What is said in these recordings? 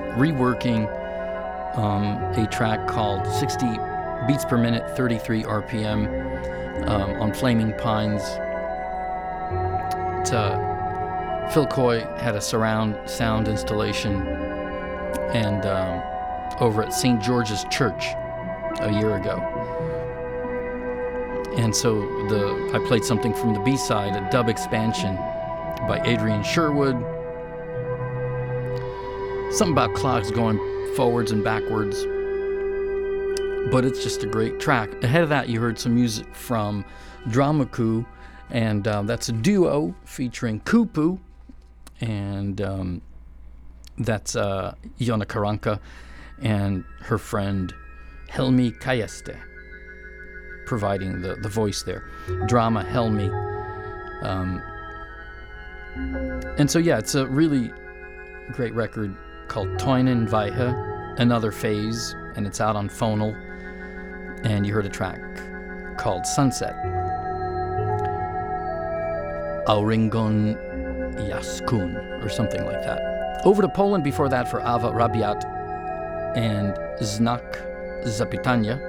reworking a track called 60 beats per minute, 33 RPM on Flaming Pines. Phil Coy had a surround sound installation and over at St. George's Church a year ago. And so I played something from the B-side, a dub expansion by Adrian Sherwood. Something about clocks going forwards and backwards. But it's just a great track. Ahead of that, you heard some music from Dramaku, and that's a duo featuring Kupu, and that's Iona Karanka and her friend Helmi Kayeste providing the voice there. Drama Helmi. And so, yeah, it's a really great record called Toinen Vaihe, Another Phase, and it's out on Phonal. And you heard a track called Sunset. Auringon Yaskun, or something like that. Over to Poland before that for Ava Rabiat and Znak Zapytania.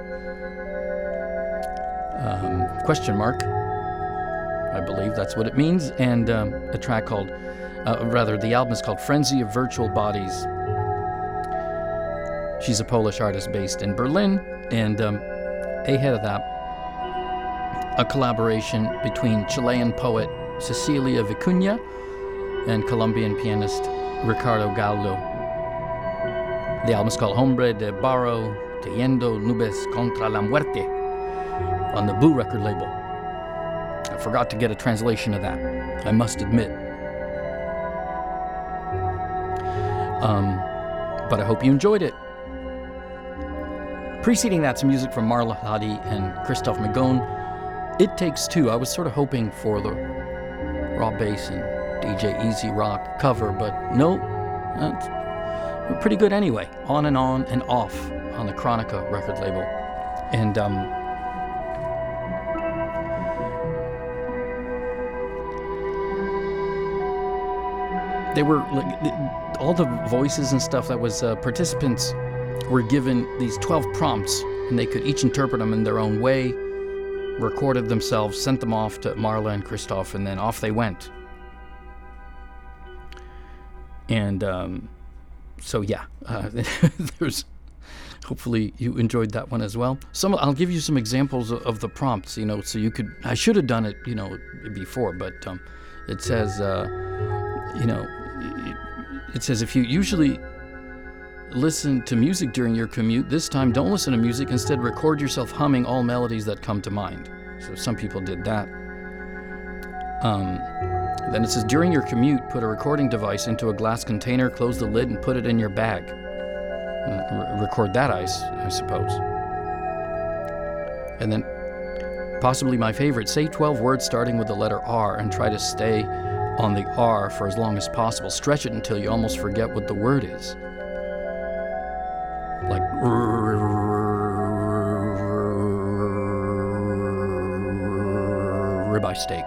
Question mark. I believe that's what it means. And a track called, the album is called Frenzy of Virtual Bodies. She's a Polish artist based in Berlin. And ahead of that, a collaboration between Chilean poet Cecilia Vicuña and Colombian pianist Ricardo Gallo. The album is called Hombre de Barro, Teyendo Nubes contra la Muerte on the Boo record label. I forgot to get a translation of that, I must admit. But I hope you enjoyed it. Preceding that, some music from Marla Hadi and Christophe Magon. It Takes Two. I was sort of hoping for the raw bass and DJ Easy Rock cover, but no, it's pretty good anyway. On and off on the Chronica record label. And they were like, all the voices and stuff that was participants were given these 12 prompts, and they could each interpret them in their own way, recorded themselves, sent them off to Marla and Christophe, and then off they went. And so yeah, there's, hopefully you enjoyed that one as well. I'll give you some examples of the prompts, so you could, I should have done it, before, but it says, it says if you usually listen to music during your commute, this time don't listen to music, instead record yourself humming all melodies that come to mind. So some people did that. Then it says during your commute, put a recording device into a glass container, close the lid, and put it in your bag. Record that, I suppose. And then possibly my favorite, say 12 words starting with the letter R and try to stay on the R for as long as possible. Stretch it until you almost forget what the word is. Like ribeye steak.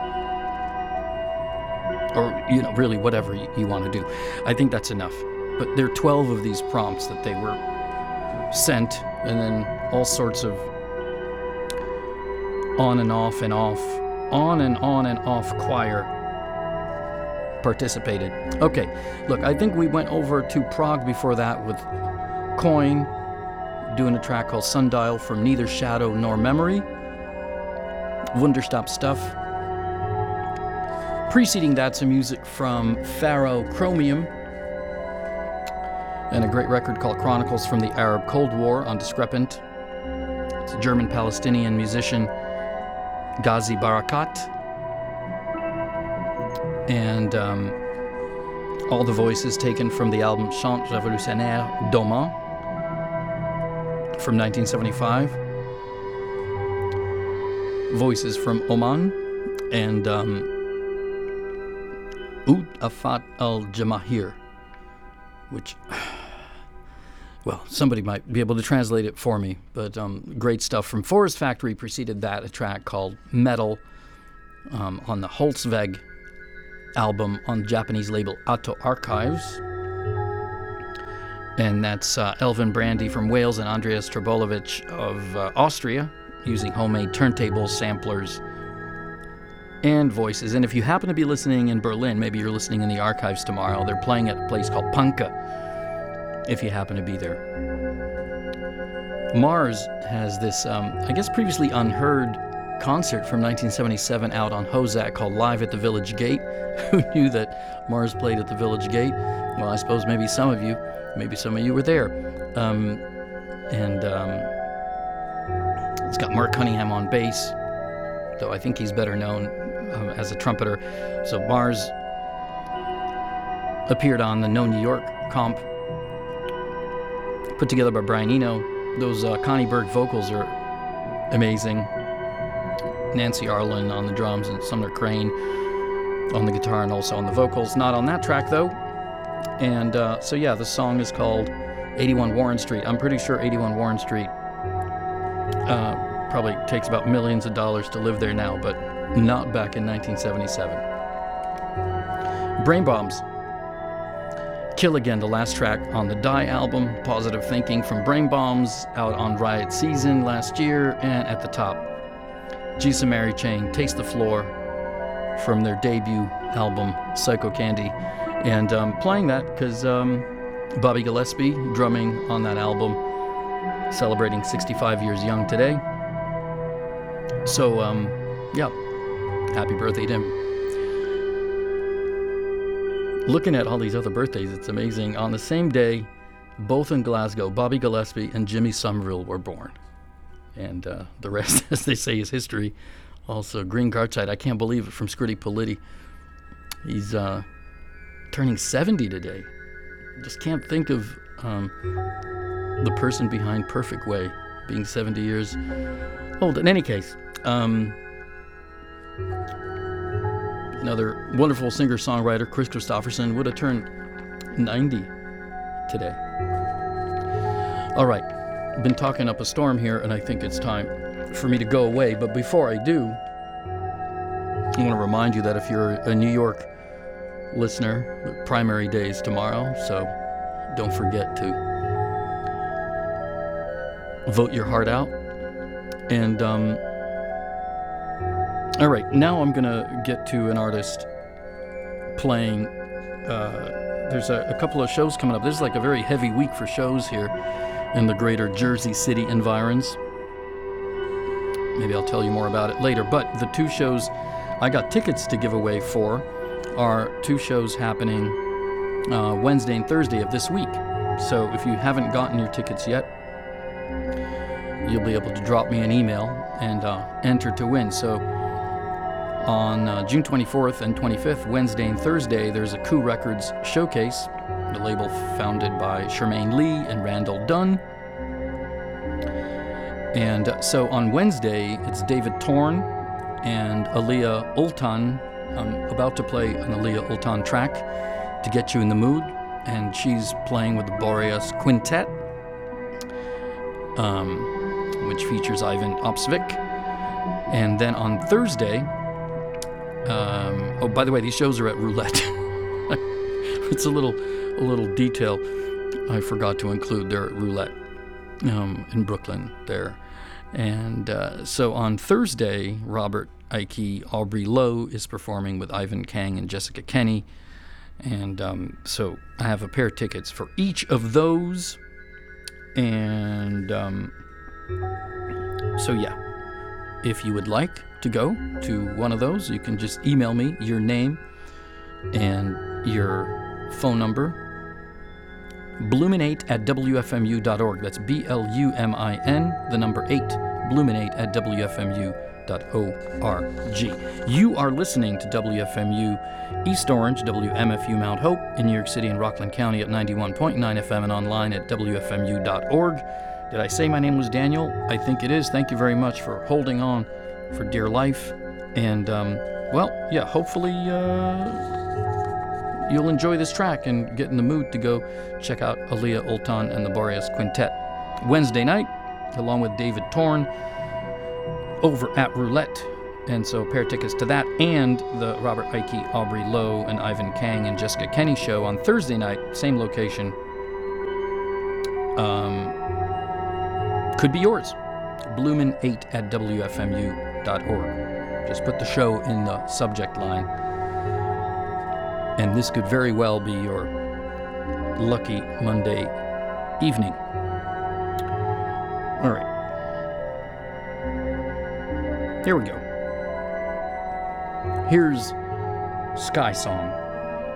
Or, really whatever you want to do. I think that's enough. But there are 12 of these prompts that they were sent, and then all sorts of on and off and off, on and off choir participated. Okay, look, I think we went over to Prague before that with Coin doing a track called Sundial from Neither Shadow Nor Memory. Wunderstop stuff. Preceding that, some music from Pharaoh Chromium and a great record called Chronicles from the Arab Cold War on Discrepant. It's a German-Palestinian musician, Ghazi Barakat. And all the voices taken from the album Chant Révolutionnaire d'Oman from 1975. Voices from Oman and Oud Afat al-Jamahir, which, well, somebody might be able to translate it for me, but great stuff. From Forest Factory preceded that, a track called Metal on the Holzweg album on the Japanese label Atto Archives. And that's Elvin Brandy from Wales and Andreas Trbolevic of Austria, using homemade turntables, samplers, and voices. And if you happen to be listening in Berlin, maybe you're listening in the archives tomorrow, they're playing at a place called Panke, if you happen to be there. Mars has this, I guess previously unheard concert from 1977 out on Hozak called Live at the Village Gate. Who knew that Mars played at the Village Gate? Well, I suppose maybe some of you were there. It's got Mark Cunningham on bass, though I think he's better known as a trumpeter. So Mars appeared on the No New York comp, put together by Brian Eno. Those Connie Berg vocals are amazing. Nancy Arlen on the drums and Sumner Crane on the guitar and also on the vocals. Not on that track, though. And so the song is called 81 Warren Street. I'm pretty sure 81 Warren Street probably takes about millions of dollars to live there now, but not back in 1977. Brain Bombs. Kill Again, the last track on the Die album. Positive Thinking from Brain Bombs, out on Riot Season last year. And at the top, Jesus Mary Chain, Taste the Floor, from their debut album, Psycho Candy. And playing that because Bobby Gillespie, drumming on that album, celebrating 65 years young today. So, happy birthday to him. Looking at all these other birthdays, it's amazing. On the same day, both in Glasgow, Bobby Gillespie and Jimmy Somerville were born. And the rest, as they say, is history. Also, Green Gartside, I can't believe it, from Scritti Politti. He's turning 70 today. Just can't think of the person behind Perfect Way being 70 years old. In any case, another wonderful singer-songwriter, Chris Christopherson, would have turned 90 today. All right, I've been talking up a storm here, and I think it's time for me to go away. But before I do, I want to remind you that if you're a New York listener, the primary day is tomorrow, so don't forget to vote your heart out. And all right, now I'm gonna get to an artist playing. There's a couple of shows coming up. This is like a very heavy week for shows here in the greater Jersey City environs. Maybe I'll tell you more about it later. But the two shows I got tickets to give away for are two shows happening Wednesday and Thursday of this week. So if you haven't gotten your tickets yet, you'll be able to drop me an email and enter to win. So on June 24th and 25th, Wednesday and Thursday, there's a Coup Records showcase, the label founded by Charmaine Lee and Randall Dunn. And so on Wednesday, it's David Torn and Aliyah Ultan. I'm about to play an Aliyah Ultan track to get you in the mood, and she's playing with the Boreas Quintet, which features Ivan Opsvik. And then on Thursday, oh, by the way, these shows are at Roulette. It's a little detail I forgot to include. They're at Roulette in Brooklyn there. And so on Thursday, Robert Ike Aubrey Lowe is performing with Ivan Kang and Jessica Kenny. And so I have a pair of tickets for each of those. And so yeah, if you would like to go to one of those, you can just email me your name and your phone number, blumin8@wfmu.org. That's BLUMIN, the number 8, blumin8@wfmu.org. You are listening to WFMU East Orange, WMFU Mount Hope in New York City and Rockland County at 91.9 FM and online at WFMU.org. Did I say my name was Daniel? I think it is. Thank you very much for holding on for dear life. And, hopefully you'll enjoy this track and get in the mood to go check out Aliyah Ultan and the Boreas Quintet Wednesday night, along with David Torn over at Roulette. And so a pair of tickets to that and the Robert Ike, Aubrey Lowe, and Ivan Kang and Jessica Kenny show on Thursday night, same location, could be yours. Bloomin8@wfmu.org. Just put the show in the subject line. And this could very well be your lucky Monday evening. All right. Here we go. Here's Sky Song.